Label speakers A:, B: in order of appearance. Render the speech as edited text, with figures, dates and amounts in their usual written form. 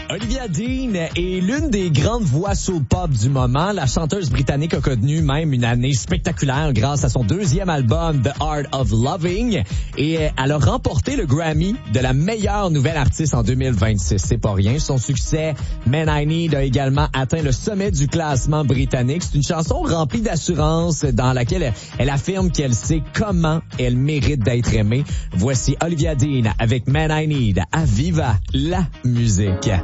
A: Olivia Dean est l'une des grandes voix soul pop du moment. La chanteuse britannique a connu même une année spectaculaire grâce à son deuxième album The Art of Loving et elle a remporté le Grammy de la meilleure nouvelle artiste en 2026. C'est pas rien. Son succès Man I Need a également atteint le sommet du classement britannique. C'est une chanson remplie d'assurance dans laquelle elle affirme qu'elle sait comment elle mérite d'être aimée. Voici Olivia Dean avec Man I Need à Viva la musique.